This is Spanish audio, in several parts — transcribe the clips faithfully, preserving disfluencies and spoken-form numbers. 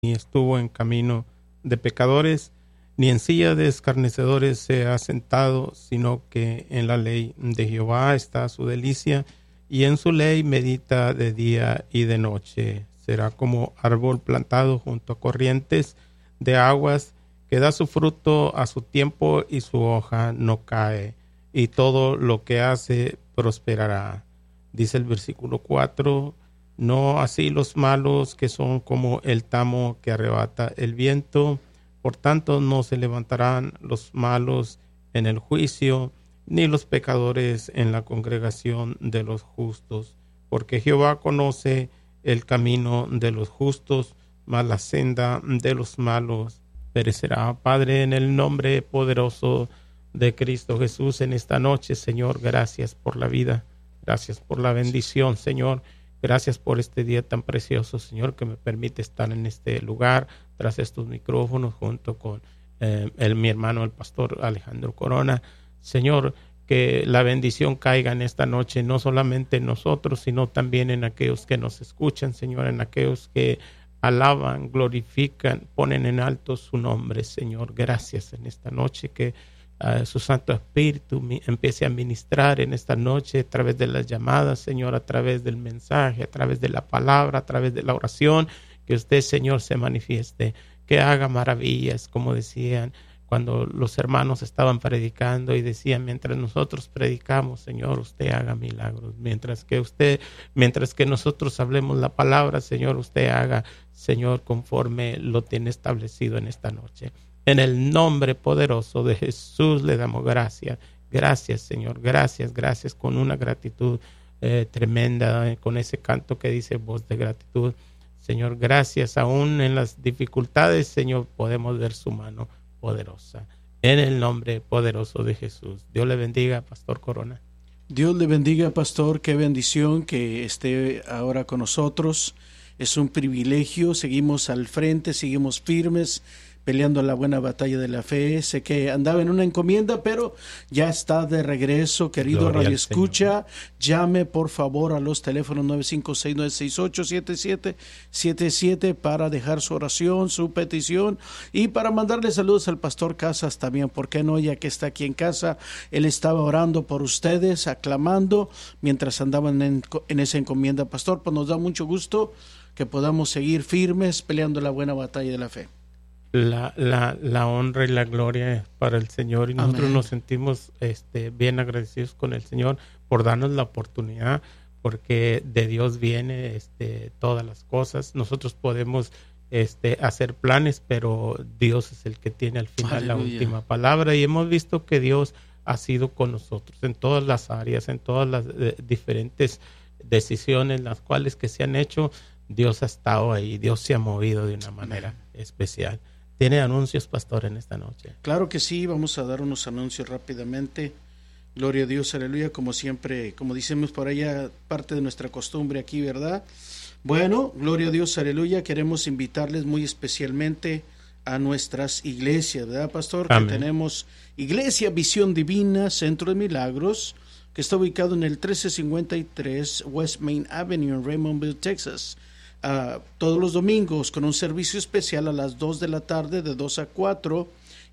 ni estuvo en camino de pecadores, ni en silla de escarnecedores se ha sentado, sino que en la ley de Jehová está su delicia, y en su ley medita de día y de noche. Será como árbol plantado junto a corrientes de aguas, que da su fruto a su tiempo y su hoja no cae, y todo lo que hace prosperará. Dice el versículo cuatro, no así los malos, que son como el tamo que arrebata el viento. Por tanto, no se levantarán los malos en el juicio, ni los pecadores en la congregación de los justos. Porque Jehová conoce el camino de los justos, mas la senda de los malos perecerá. Padre, en el nombre poderoso de Cristo Jesús, en esta noche, Señor, gracias por la vida, gracias por la bendición, Señor. Gracias por este día tan precioso, Señor, que me permite estar en este lugar, tras estos micrófonos, junto con eh, el, mi hermano, el pastor Alejandro Corona. Señor, que la bendición caiga en esta noche, no solamente en nosotros, sino también en aquellos que nos escuchan, Señor, en aquellos que alaban, glorifican, ponen en alto su nombre, Señor. Gracias en esta noche, que Uh, su Santo Espíritu mi, empiece a ministrar en esta noche a través de las llamadas, Señor, a través del mensaje, a través de la palabra, a través de la oración, que usted, Señor, se manifieste, que haga maravillas, como decían cuando los hermanos estaban predicando y decían, mientras nosotros predicamos, Señor, usted haga milagros, mientras que usted, mientras que nosotros hablemos la palabra, Señor, usted haga, Señor, conforme lo tiene establecido en esta noche. En el nombre poderoso de Jesús le damos gracias. Gracias, Señor. Gracias, gracias, con una gratitud eh, tremenda, eh, con ese canto que dice voz de gratitud. Señor, gracias. Aún en las dificultades, Señor, podemos ver su mano poderosa. En el nombre poderoso de Jesús. Dios le bendiga, Pastor Corona. Dios le bendiga, Pastor. Qué bendición que esté ahora con nosotros. Es un privilegio. Seguimos al frente, seguimos firmes, peleando la buena batalla de la fe. Sé que andaba en una encomienda, pero ya está de regreso. Querido Radio Escucha, llame por favor a los teléfonos nueve cinco seis, nueve seis ocho, siete siete siete siete para dejar su oración, su petición y para mandarle saludos al Pastor Casas también. ¿Por qué no? Ya que está aquí en casa, él estaba orando por ustedes, aclamando mientras andaban en, en esa encomienda. Pastor, pues nos da mucho gusto que podamos seguir firmes peleando la buena batalla de la fe. La, la, la honra y la gloria es para el Señor, y nosotros Amén. Nos sentimos este, bien agradecidos con el Señor por darnos la oportunidad, porque de Dios viene este, todas las cosas. Nosotros podemos este, hacer planes, pero Dios es el que tiene al final Aleluya. La última palabra, y hemos visto que Dios ha sido con nosotros en todas las áreas, en todas las eh, diferentes decisiones las cuales que se han hecho. Dios ha estado ahí, Dios se ha movido de una manera Amén. Especial. ¿Tiene anuncios, Pastor, en esta noche? Claro que sí, vamos a dar unos anuncios rápidamente. Gloria a Dios, aleluya, como siempre, como decimos por allá, parte de nuestra costumbre aquí, ¿verdad? Bueno, gloria a Dios, aleluya, queremos invitarles muy especialmente a nuestras iglesias, ¿verdad, Pastor? Amén. Que tenemos Iglesia Visión Divina, Centro de Milagros, que está ubicado en el trece cincuenta y tres West Main Avenue en Raymondville, Texas. Uh, todos los domingos con un servicio especial a las dos de la tarde de dos a cuatro,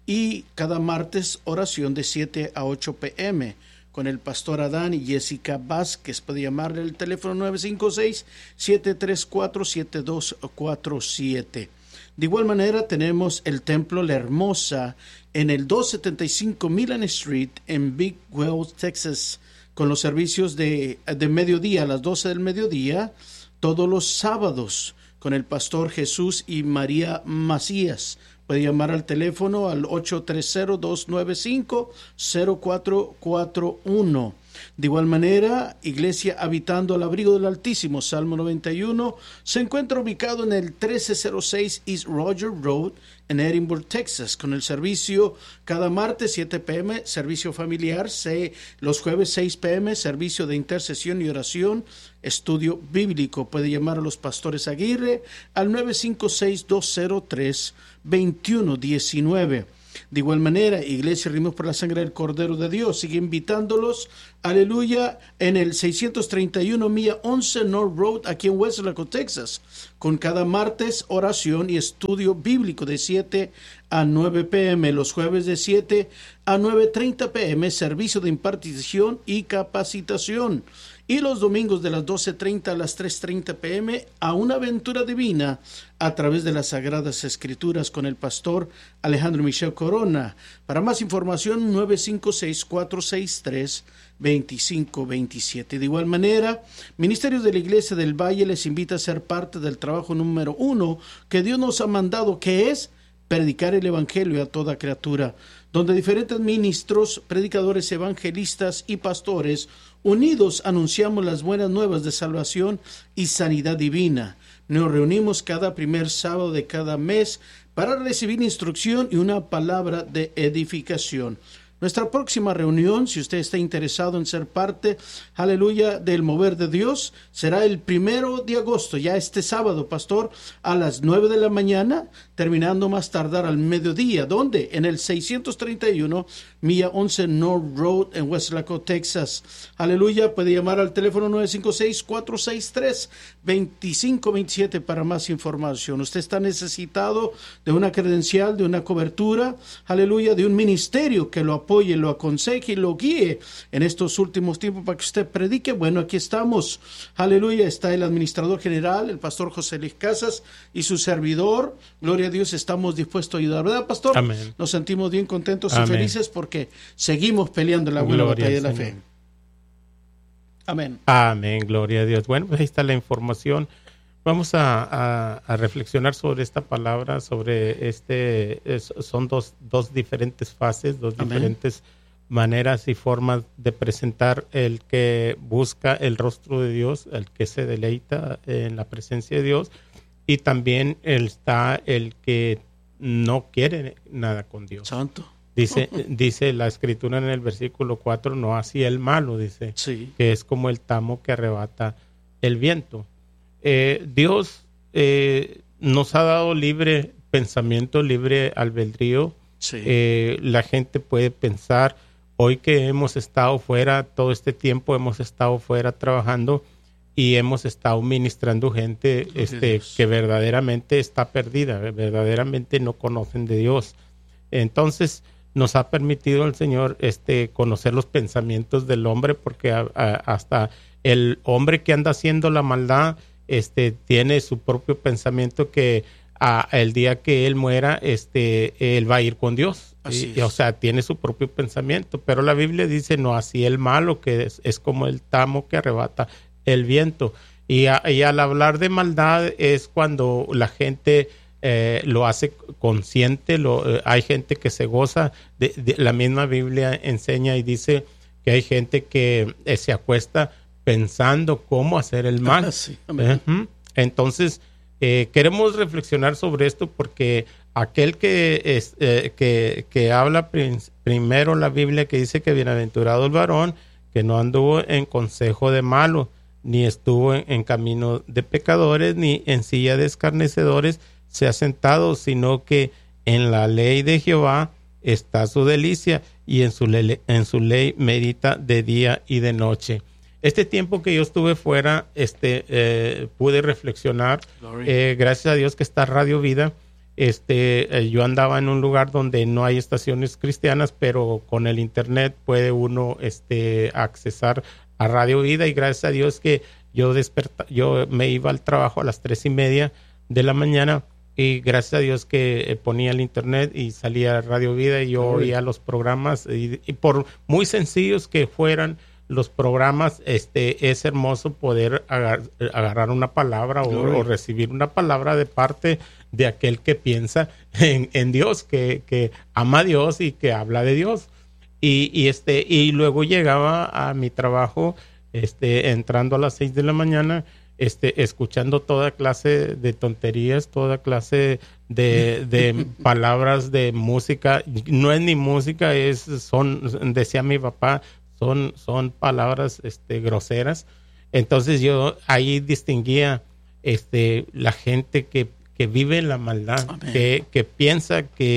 y cada martes oración de siete a ocho p.m. con el pastor Adán y Jessica Vázquez. Puede llamarle al teléfono nueve cinco seis, siete tres cuatro, siete dos cuatro siete. De igual manera tenemos el Templo La Hermosa en el doscientos setenta y cinco Millen Street en Big Wells, Texas, con los servicios de, de mediodía a las doce del mediodía, todos los sábados, con el pastor Jesús y María Macías. Puede llamar al teléfono al ocho tres cero, dos nueve cinco, cero cuatro cuatro uno. De igual manera, Iglesia Habitando al Abrigo del Altísimo, Salmo noventa y uno, se encuentra ubicado en el trece cero seis East Roger Road en Edinburgh, Texas, con el servicio cada martes siete p.m., servicio familiar, se, los jueves seis p.m., servicio de intercesión y oración, estudio bíblico. Puede llamar a los pastores Aguirre al nueve cinco seis, dos cero tres, dos uno uno nueve. De igual manera, Iglesia Rimos por la Sangre del Cordero de Dios sigue invitándolos, aleluya, en el seiscientos treinta y uno Milla once North Road, aquí en Weslaco, Texas, con cada martes oración y estudio bíblico de siete a nueve p m, los jueves de siete a nueve treinta p m, servicio de impartición y capacitación, y los domingos de las doce treinta a las tres treinta p m a una aventura divina a través de las Sagradas Escrituras con el pastor Alejandro Michel Corona. Para más información, nueve cinco seis, cuatro seis tres, dos cinco dos siete. De igual manera, Ministerios de la Iglesia del Valle les invita a ser parte del trabajo número uno que Dios nos ha mandado, que es predicar el Evangelio a toda criatura, donde diferentes ministros, predicadores, evangelistas y pastores unidos anunciamos las buenas nuevas de salvación y sanidad divina. Nos reunimos cada primer sábado de cada mes para recibir instrucción y una palabra de edificación. Nuestra próxima reunión, si usted está interesado en ser parte, aleluya, del mover de Dios, será el primero de agosto, ya este sábado, pastor, a las nueve de la mañana, terminando más tardar al mediodía. ¿Dónde? En el seiscientos treinta y uno Milla once North Road en Weslaco, Texas. Aleluya, puede llamar al teléfono nueve cinco seis, cuatro seis tres, dos cinco dos siete para más información. Usted está necesitado de una credencial, de una cobertura, aleluya, de un ministerio que lo apoye, lo aconseje y lo guíe en estos últimos tiempos para que usted predique. Bueno, aquí estamos. Aleluya, está el administrador general, el pastor José Luis Casas y su servidor. Gloria a Dios, estamos dispuestos a ayudar, ¿verdad, pastor? Amén. Nos sentimos bien contentos Amén. y felices porque seguimos peleando la buena Gloria batalla de la Señor. fe. Amén. Amén, gloria a Dios. Bueno, pues ahí está la información. Vamos a, a, a reflexionar sobre esta palabra, sobre este, es, son dos, dos diferentes fases, dos Amén. diferentes maneras y formas de presentar el que busca el rostro de Dios, el que se deleita en la presencia de Dios, y también está el que no quiere nada con Dios. Santo. Dice, dice la escritura en el versículo cuatro, no así el malo, dice, Sí. que es como el tamo que arrebata el viento. Eh, Dios eh, nos ha dado libre pensamiento, libre albedrío. Sí. Eh, la gente puede pensar, hoy que hemos estado fuera, todo este tiempo hemos estado fuera trabajando y hemos estado ministrando gente este, que verdaderamente está perdida, verdaderamente no conocen de Dios. Entonces, nos ha permitido el Señor este, conocer los pensamientos del hombre, porque a, a, hasta el hombre que anda haciendo la maldad este, tiene su propio pensamiento que a, el día que él muera, este, él va a ir con Dios. Así Y, es. o sea, tiene su propio pensamiento. Pero la Biblia dice, no así el malo, que es, es como el tamo que arrebata el viento. Y, a, y al hablar de maldad es cuando la gente eh, lo hace consciente. Lo, eh, hay gente que se goza. De, de, la misma Biblia enseña y dice que hay gente que eh, se acuesta pensando cómo hacer el mal. Ah, sí. Amén. Uh-huh. Entonces, eh, queremos reflexionar sobre esto porque aquel que, es, eh, que, que habla prim- primero la Biblia, que dice que bienaventurado el varón que no anduvo en consejo de malo, ni estuvo en, en camino de pecadores, ni en silla de escarnecedores se ha sentado, sino que en la ley de Jehová está su delicia, y en su, le- en su ley medita de día y de noche. Este tiempo que yo estuve fuera, este, eh, pude reflexionar, eh, gracias a Dios que está Radio Vida. Este, eh, yo andaba en un lugar donde no hay estaciones cristianas, pero con el internet puede uno este, accesar a Radio Vida, y gracias a Dios que yo desperta, yo me iba al trabajo a las tres y media de la mañana, y gracias a Dios que eh, ponía el internet y salía Radio Vida y yo oía los programas, y, y por muy sencillos que fueran los programas, este, es hermoso poder agar, agarrar una palabra o, o recibir una palabra de parte de aquel que piensa en, en Dios, que, que ama a Dios y que habla de Dios. Y, y, este, y luego llegaba a mi trabajo, este, entrando a las seis de la mañana, este, escuchando toda clase de tonterías, toda clase de, de palabras de música. No es ni música, es, son, decía mi papá, son, son palabras este, groseras. Entonces yo ahí distinguía este, la gente que, que vive en la maldad, que, que piensa que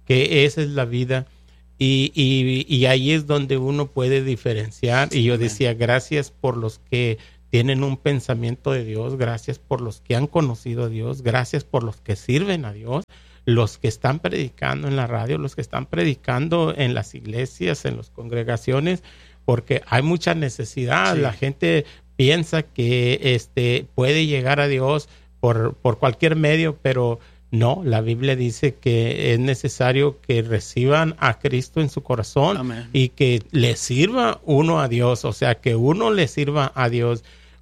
que esa es la vida. Y, y, y ahí es donde uno puede diferenciar. Y yo decía, gracias por los que tienen un pensamiento de Dios, gracias por los que han conocido a Dios, gracias por los que sirven a Dios, los que están predicando en la radio, los que están predicando en las iglesias, en las congregaciones, porque hay mucha necesidad. Sí. La gente piensa que este puede llegar a Dios por, por cualquier medio, pero no, la Biblia dice que es necesario que reciban a Cristo en su corazón. Amén. Y que le sirva uno a Dios, o sea, que uno le sirva a Dios.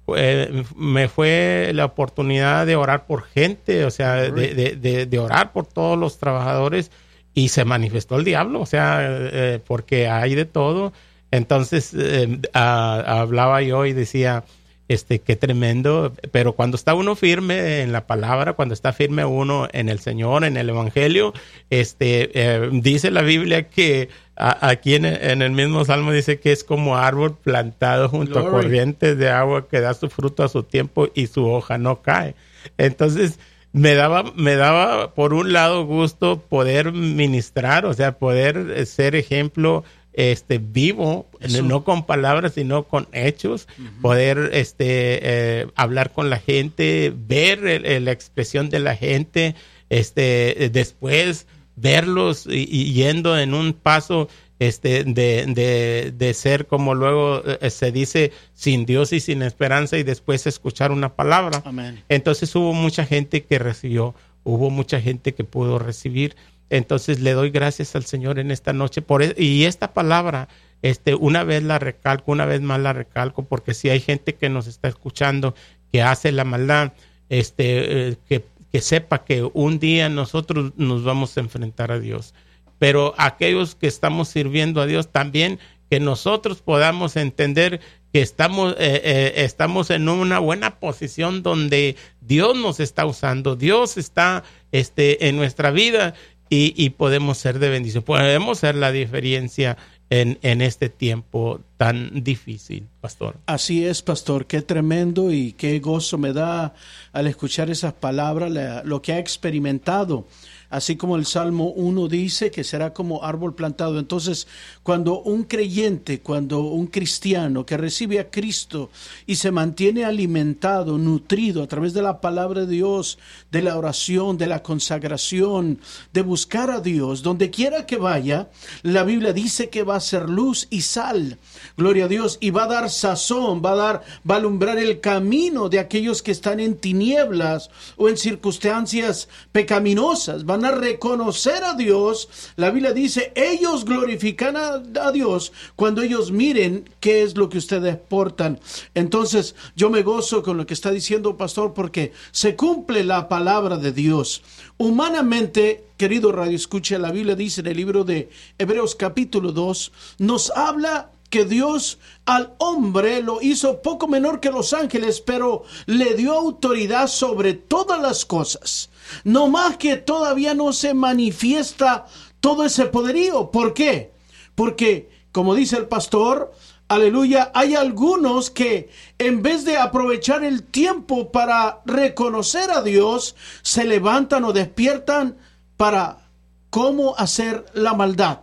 Eh, me fue la oportunidad de orar por gente, o sea, de, de, de, de orar por todos los trabajadores, y se manifestó el diablo, o sea, eh, porque hay de todo. Entonces eh, a, hablaba yo y decía, este, qué tremendo, pero cuando está uno firme en la palabra, cuando está firme uno en el Señor, en el Evangelio, este, eh, dice la Biblia que a, aquí en, en el mismo Salmo dice que es como árbol plantado junto Glory. a corrientes de agua, que da su fruto a su tiempo y su hoja no cae. Entonces me daba, me daba por un lado gusto poder ministrar, o sea, poder ser ejemplo este vivo, Eso. no con palabras sino con hechos, uh-huh. poder este eh, hablar con la gente, ver el, el, la expresión de la gente, este después verlos y, y yendo en un paso este de, de, de ser como luego eh, se dice sin Dios y sin esperanza, y después escuchar una palabra. Amén. Entonces hubo mucha gente que recibió, hubo mucha gente que pudo recibir. Entonces le doy gracias al Señor en esta noche por e- y esta palabra, este, una vez la recalco, una vez más la recalco, porque si hay gente que nos está escuchando que hace la maldad, este, eh, que, que sepa que un día nosotros nos vamos a enfrentar a Dios. Pero aquellos que estamos sirviendo a Dios también, que nosotros podamos entender que estamos, eh, eh, estamos en una buena posición donde Dios nos está usando, Dios está este, en nuestra vida. Y, y podemos ser de bendición, podemos ser la diferencia en, en este tiempo tan difícil, pastor. Así es, pastor, qué tremendo y qué gozo me da al escuchar esas palabras, la, lo que ha experimentado. Así como el Salmo uno dice que será como árbol plantado. Entonces, cuando un creyente, cuando un cristiano que recibe a Cristo y se mantiene alimentado, nutrido a través de la palabra de Dios, de la oración, de la consagración, de buscar a Dios, donde quiera que vaya, la Biblia dice que va a ser luz y sal. Gloria a Dios. Y va a dar sazón, va a dar, va a alumbrar el camino de aquellos que están en tinieblas o en circunstancias pecaminosas. Van a reconocer a Dios. La Biblia dice, ellos glorifican a, a Dios cuando ellos miren qué es lo que ustedes portan. Entonces yo me gozo con lo que está diciendo pastor, porque se cumple la palabra de Dios. Humanamente, querido radio escucha, la Biblia dice en el libro de Hebreos capítulo dos, nos habla que Dios al hombre lo hizo poco menor que los ángeles, pero le dio autoridad sobre todas las cosas. No más que todavía no se manifiesta todo ese poderío. ¿Por qué? Porque, como dice el pastor, aleluya, hay algunos que en vez de aprovechar el tiempo para reconocer a Dios, se levantan o despiertan para cómo hacer la maldad.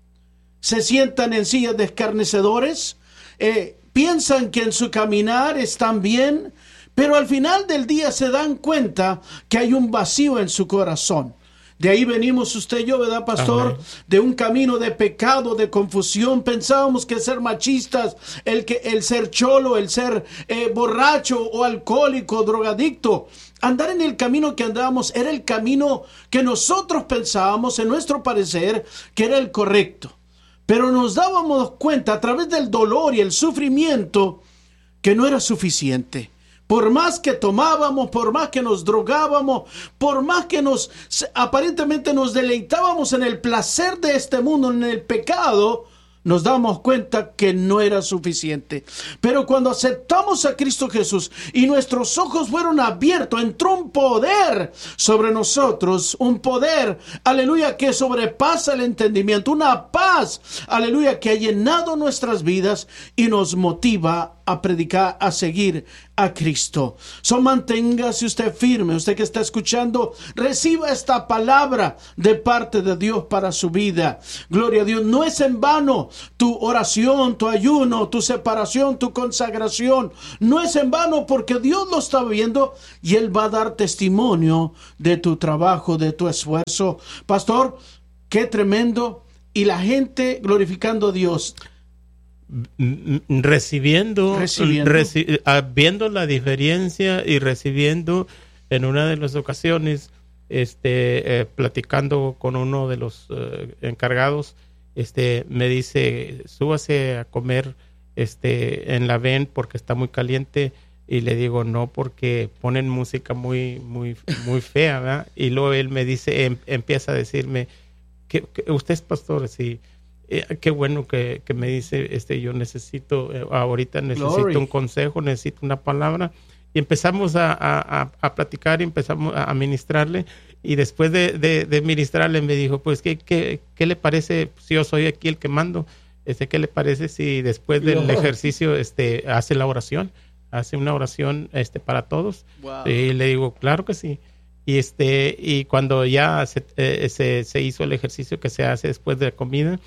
Se sientan en sillas de escarnecedores, eh, piensan que en su caminar están bien, pero al final del día se dan cuenta que hay un vacío en su corazón. De ahí venimos usted y yo, ¿verdad, pastor? Amén. De un camino de pecado, de confusión. Pensábamos que ser machistas, el, que, el ser cholo, el ser eh, borracho o alcohólico, drogadicto, andar en el camino que andábamos era el camino que nosotros pensábamos, en nuestro parecer, que era el correcto. Pero nos dábamos cuenta a través del dolor y el sufrimiento que no era suficiente. Por más que tomábamos, por más que nos drogábamos, por más que nos aparentemente nos deleitábamos en el placer de este mundo, en el pecado, nos damos cuenta que no era suficiente. Pero cuando aceptamos a Cristo Jesús y nuestros ojos fueron abiertos, entró un poder sobre nosotros, un poder, aleluya, que sobrepasa el entendimiento, una paz, aleluya, que ha llenado nuestras vidas y nos motiva a predicar, a seguir a Cristo. So, manténgase usted firme. Usted que está escuchando, reciba esta palabra de parte de Dios para su vida. Gloria a Dios. No es en vano tu oración, tu ayuno, tu separación, tu consagración. No es en vano, porque Dios lo está viendo y Él va a dar testimonio de tu trabajo, de tu esfuerzo. Pastor, qué tremendo. Y la gente glorificando a Dios. Recibiendo, Recibiendo. reci- viendo la diferencia y recibiendo en una de las ocasiones, este, eh, platicando con uno de los eh, encargados, este, me dice, súbase a comer este, en la ven porque está muy caliente. Y le digo, no, porque ponen música muy, muy, muy fea, ¿verdad? Y luego él me dice, em, empieza a decirme, que, que usted es pastor, sí. Eh, qué bueno que, que me dice, este, yo necesito, eh, ahorita necesito Glory. un consejo, necesito una palabra. Y empezamos a, a, a platicar y empezamos a ministrarle. Y después de, de, de ministrarle me dijo, pues, ¿qué, qué, ¿qué le parece si yo soy aquí el que mando? Este, ¿qué le parece si después del Glory. ejercicio este, hace la oración? Hace una oración este, para todos. Wow. Y le digo, claro que sí. Y, este, y cuando ya se, eh, se, se hizo el ejercicio que se hace después de la comida,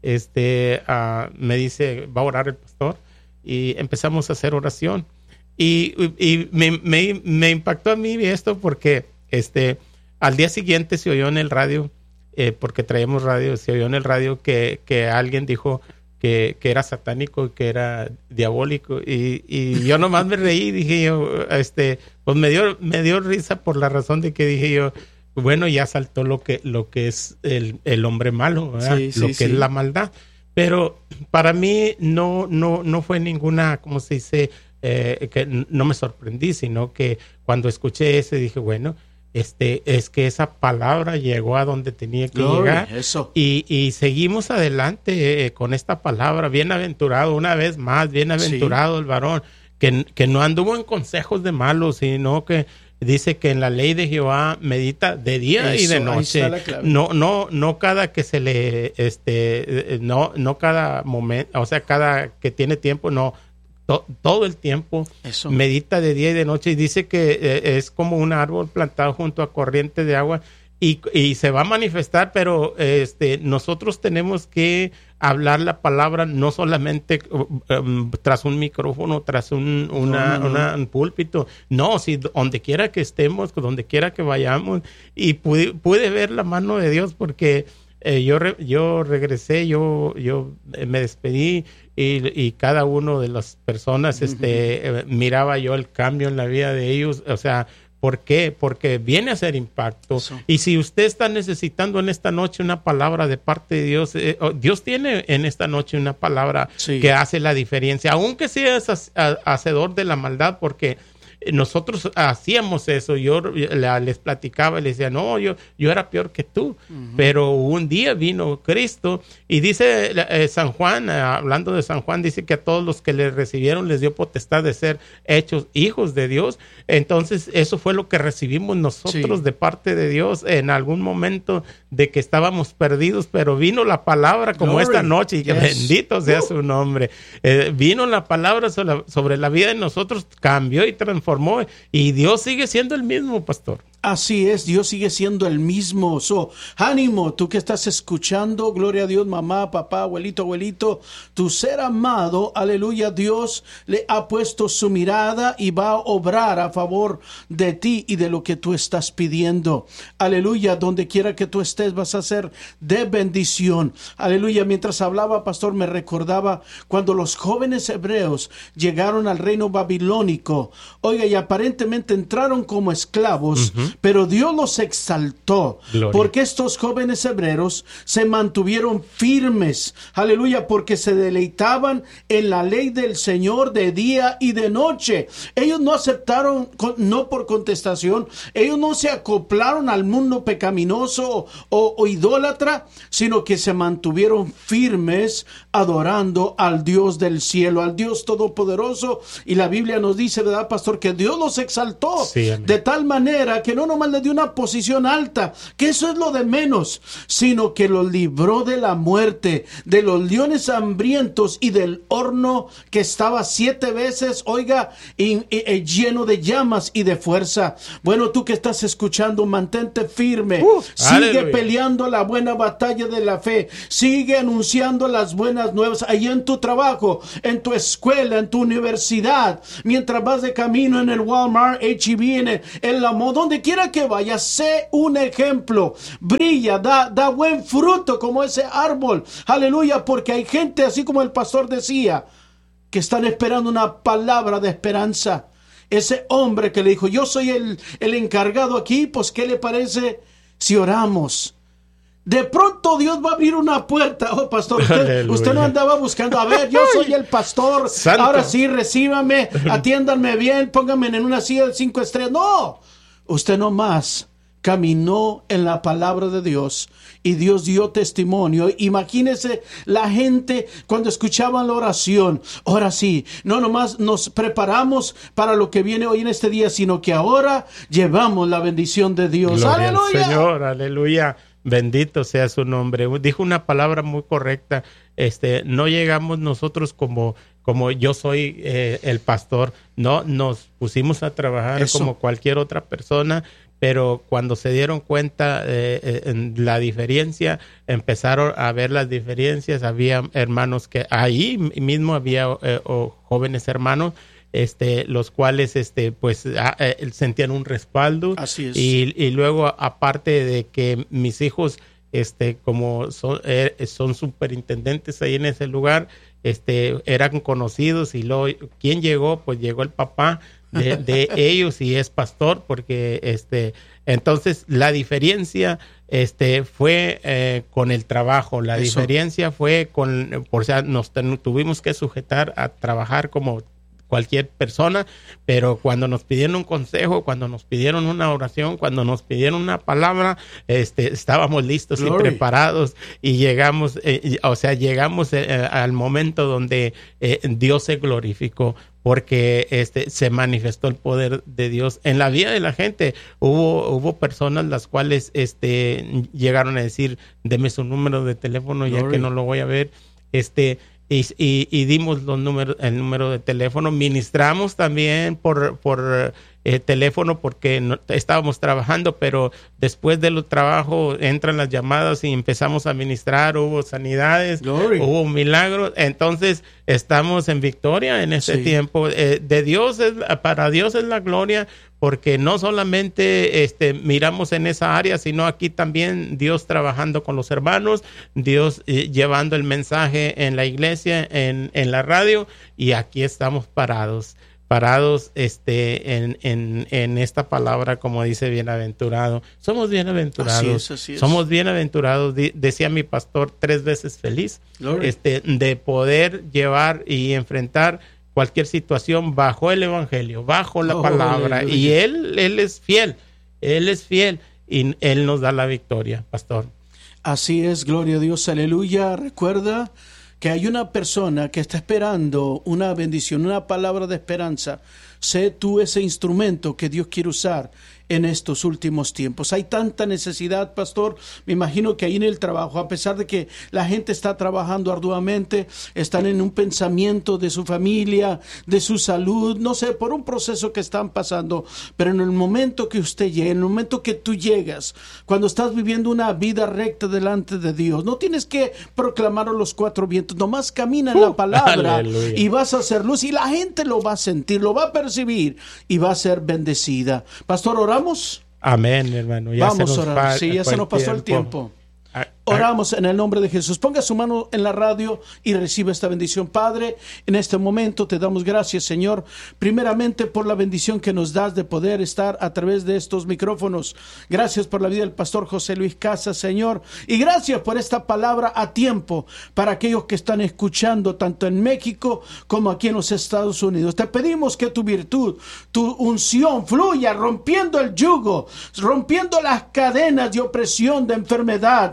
este, uh, me dice, va a orar el pastor. Y empezamos a hacer oración. Y, y me, me, me impactó a mí esto porque este, al día siguiente se oyó en el radio, eh, porque traíamos radio, se oyó en el radio que, que alguien dijo que, que era satánico y que era diabólico. Y, y yo nomás me reí, dije yo, este, pues me dio, me dio risa por la razón de que dije yo, bueno, ya saltó lo que, lo que es el, el hombre malo, ¿verdad? Sí, sí, Lo que sí. es la maldad. Pero para mí no, no, no fue ninguna, ¿cómo se dice? Eh, que no me sorprendí, sino que cuando escuché ese dije, bueno, este, es que esa palabra llegó a donde tenía que Glory, llegar. eso. Y, y seguimos adelante eh, con esta palabra. Bienaventurado, una vez más, bienaventurado el varón que, que no anduvo en consejos de malos, sino que dice que en la ley de Jehová medita de día Eso, y de ahí noche. está la clave. No, no, no cada que se le, este, no, no cada momento, o sea, cada que tiene tiempo, no, to, todo el tiempo Eso. medita de día y de noche. Y dice que eh, es como un árbol plantado junto a corriente de agua y, y se va a manifestar, pero este, nosotros tenemos que hablar la palabra no solamente um, tras un micrófono, tras un, una, No, no, no. una, un púlpito. No, si donde quiera que estemos, donde quiera que vayamos, y pude, pude ver la mano de Dios porque eh, yo, re, yo regresé, yo, yo me despedí y, y cada uno de las personas, este, uh-huh. eh, miraba yo el cambio en la vida de ellos, o sea, ¿por qué? Porque viene a hacer impacto. Eso. Y si usted está necesitando en esta noche una palabra de parte de Dios, eh, Dios tiene en esta noche una palabra sí. que hace la diferencia, aunque seas hacedor de la maldad, porque nosotros hacíamos eso. Yo les platicaba y les decía, no, yo, yo era peor que tú. Uh-huh. Pero un día vino Cristo y dice eh, San Juan, eh, hablando de San Juan, dice que a todos los que le recibieron les dio potestad de ser hechos hijos de Dios. Entonces eso fue lo que recibimos nosotros sí. de parte de Dios en algún momento de que estábamos perdidos, pero vino la palabra como Glory. Esta noche y yes. bendito sea uh. su nombre. Eh, vino la palabra sobre, sobre la vida de nosotros, cambió y transformó. Y Dios sigue siendo el mismo, pastor. Así es, Dios sigue siendo el mismo. So, ánimo, tú que estás escuchando, gloria a Dios, mamá, papá, abuelito, abuelito, tu ser amado, aleluya, Dios le ha puesto su mirada y va a obrar a favor de ti y de lo que tú estás pidiendo. Aleluya, donde quiera que tú estés vas a ser de bendición. Aleluya, mientras hablaba, pastor, me recordaba cuando los jóvenes hebreos llegaron al reino babilónico, oiga, y aparentemente entraron como esclavos, uh-huh. pero Dios los exaltó. Gloria. Porque estos jóvenes hebreos se mantuvieron firmes, aleluya, porque se deleitaban en la ley del Señor de día y de noche. Ellos no aceptaron, no por contestación, ellos no se acoplaron al mundo pecaminoso o, o idólatra, sino que se mantuvieron firmes adorando al Dios del cielo, al Dios todopoderoso. Y la Biblia nos dice, ¿verdad, pastor?, que Dios los exaltó sí, de tal manera que no no nomás le dio una posición alta, que eso es lo de menos, sino que los libró de la muerte, de los leones hambrientos y del horno que estaba siete veces, oiga, y, y, y lleno de llamas y de fuerza. Bueno, tú que estás escuchando, mantente firme, uh, sigue aleluya. Peleando la buena batalla de la fe, sigue anunciando las buenas nuevas ahí en tu trabajo, en tu escuela, en tu universidad, mientras vas de camino en el Walmart, H E B, en el, en la moda, donde quiera que vayas, sé un ejemplo, brilla, da, da buen fruto como ese árbol, aleluya, porque hay gente, así como el pastor decía, que están esperando una palabra de esperanza. Ese hombre que le dijo, yo soy el, el encargado aquí, pues ¿qué le parece si oramos? De pronto Dios va a abrir una puerta. Oh, pastor, usted, usted no andaba buscando, a ver, yo soy el pastor, Santo. Ahora sí, recíbame, atiéndanme bien, pónganme en una silla de cinco estrellas. No, usted nomás caminó en la palabra de Dios y Dios dio testimonio. Imagínese la gente cuando escuchaban la oración. Ahora sí, no nomás nos preparamos para lo que viene hoy en este día, sino que ahora llevamos la bendición de Dios. Gloria ¡Aleluya! al Señor, aleluya. Bendito sea su nombre. Dijo una palabra muy correcta. Este, no llegamos nosotros como, como yo soy eh, el pastor. No, nos pusimos a trabajar Eso. Como cualquier otra persona. Pero cuando se dieron cuenta de eh, en la diferencia, empezaron a ver las diferencias. Había hermanos que ahí mismo había eh, o jóvenes hermanos, este, los cuales este, pues a, eh, sentían un respaldo. Así es. Y, y luego, aparte de que mis hijos, este, como son, eh, son superintendentes ahí en ese lugar, este, eran conocidos. Y luego, ¿quién llegó? Pues llegó el papá de, de ellos y es pastor, porque este entonces la diferencia este fue eh, con el trabajo, la Eso. Diferencia fue con, por sea, nos ten, tuvimos que sujetar a trabajar como cualquier persona, pero cuando nos pidieron un consejo, cuando nos pidieron una oración, cuando nos pidieron una palabra, este, estábamos listos Glory. Y preparados y llegamos, eh, o sea, llegamos eh, al momento donde eh, Dios se glorificó, porque este se manifestó el poder de Dios en la vida de la gente. Hubo hubo personas las cuales este llegaron a decir, deme su número de teléfono Glory. Ya que no lo voy a ver, este Y, y, y dimos los números, el número de teléfono. Ministramos también por, por eh, teléfono porque no, estábamos trabajando, pero después del trabajo entran las llamadas y empezamos a ministrar. Hubo sanidades, Glory. Hubo milagros. Entonces estamos en victoria en ese sí. tiempo. Eh, de Dios es, para Dios es la gloria, porque no solamente este, miramos en esa área, sino aquí también Dios trabajando con los hermanos, Dios eh, llevando el mensaje en la iglesia, en, en la radio, y aquí estamos parados, parados este, en, en, en esta palabra, como dice bienaventurado. Somos bienaventurados, así es, así es. Somos bienaventurados, de, decía mi pastor, tres veces feliz, este, de poder llevar y enfrentar cualquier situación bajo el evangelio, bajo la oh, palabra, aleluya. Y él, él es fiel, él es fiel y él nos da la victoria, pastor. Así es, gloria a Dios, aleluya. Recuerda que hay una persona que está esperando una bendición, una palabra de esperanza. Sé tú ese instrumento que Dios quiere usar en estos últimos tiempos. Hay tanta necesidad, pastor. Me imagino que ahí en el trabajo, a pesar de que la gente está trabajando arduamente, están en un pensamiento de su familia, de su salud, no sé, por un proceso que están pasando. Pero en el momento que usted llegue, en el momento que tú llegas, cuando estás viviendo una vida recta delante de Dios, no tienes que proclamar a los cuatro vientos, nomás camina en uh, la palabra aleluya. Y vas a hacer luz y la gente lo va a sentir, lo va a percibir y va a ser bendecida. Pastor, oramos. Amén, hermano. Ya Vamos se a orar. Sí, ya se nos pasó el tiempo. Oramos en el nombre de Jesús. Ponga su mano en la radio y reciba esta bendición. Padre, en este momento te damos gracias, Señor, primeramente por la bendición que nos das de poder estar a través de estos micrófonos. Gracias por la vida del pastor José Luis Casas, Señor, y gracias por esta palabra a tiempo para aquellos que están escuchando tanto en México como aquí en los Estados Unidos. Te pedimos que tu virtud, tu unción fluya rompiendo el yugo, rompiendo las cadenas de opresión, de enfermedad, todo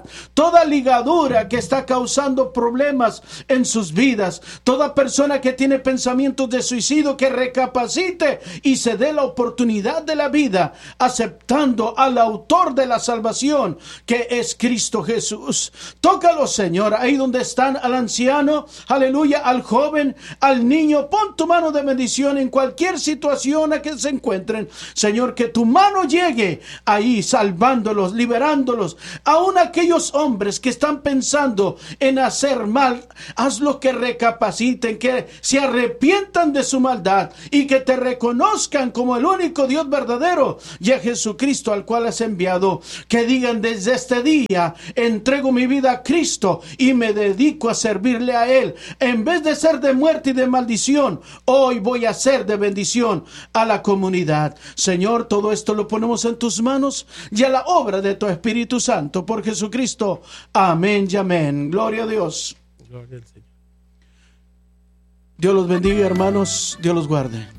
toda ligadura que está causando problemas en sus vidas, toda persona que tiene pensamientos de suicidio, que recapacite y se dé la oportunidad de la vida, aceptando al autor de la salvación, que es Cristo Jesús. Tócalo, Señor, ahí donde están, al anciano, aleluya, al joven, al niño. Pon tu mano de bendición en cualquier situación a que se encuentren, Señor, que tu mano llegue ahí, salvándolos, liberándolos. Aún aquellos hombres que están pensando en hacer mal, hazlo que recapaciten, que se arrepientan de su maldad y que te reconozcan como el único Dios verdadero y a Jesucristo al cual has enviado. Que digan: desde este día entrego mi vida a Cristo y me dedico a servirle a Él. En vez de ser de muerte y de maldición, hoy voy a ser de bendición a la comunidad. Señor, todo esto lo ponemos en tus manos y a la obra de tu Espíritu Santo, por Jesucristo. Amén y amén. Gloria a Dios. Gloria al Señor. Dios los bendiga, hermanos. Dios los guarde.